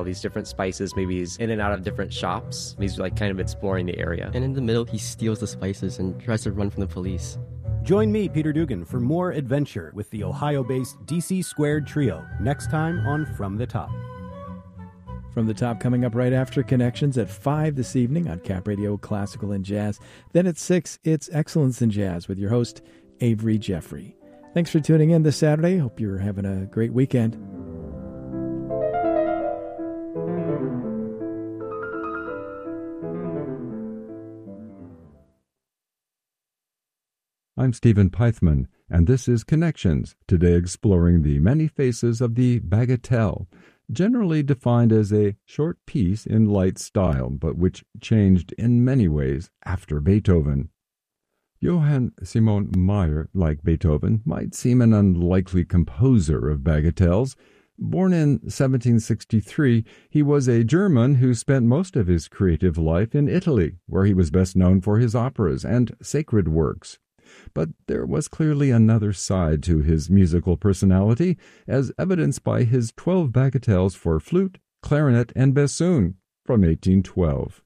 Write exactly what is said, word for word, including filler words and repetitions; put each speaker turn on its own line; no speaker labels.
these different spices. Maybe he's in and out of different shops. He's like kind of exploring the area.
And in the middle, he steals the spices and tries to run from the police.
Join me, Peter Dugan, for more adventure with the Ohio-based D C Squared Trio next time on From the Top.
From the Top coming up right after Connections at five this evening on Cap Radio Classical and Jazz. Then at six, it's Excellence in Jazz with your host, Avery Jeffrey. Thanks for tuning in this Saturday. Hope you're having a great weekend.
I'm Stephen Pythman, and this is Connections, today exploring the many faces of the bagatelle, generally defined as a short piece in light style, but which changed in many ways after Beethoven. Johann Simon Mayr, like Beethoven, might seem an unlikely composer of bagatelles. Born in seventeen sixty-three, he was a German who spent most of his creative life in Italy, where he was best known for his operas and sacred works. But there was clearly another side to his musical personality, as evidenced by his twelve bagatelles for flute, clarinet, and bassoon from eighteen twelve.